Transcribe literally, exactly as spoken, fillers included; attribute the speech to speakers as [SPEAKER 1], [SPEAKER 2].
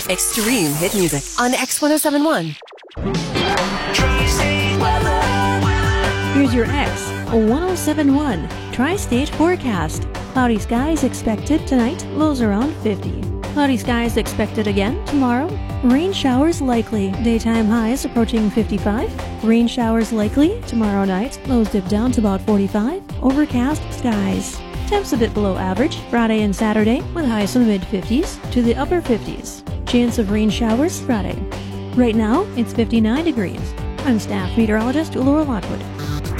[SPEAKER 1] Extreme hit music on X one oh seven point one.
[SPEAKER 2] Here's your X one oh seven point one Tri-State forecast. Cloudy skies expected tonight, lows around fifty. Cloudy skies expected again tomorrow. Rain showers likely, daytime highs approaching fifty-five. Rain showers likely tomorrow night, lows dip down to about forty-five. Overcast skies. Temps a bit below average Friday and Saturday with highs in the mid-fifties to the upper fifties. Chance of rain showers Friday. Right now, it's fifty-nine degrees. I'm staff meteorologist Laura Lockwood.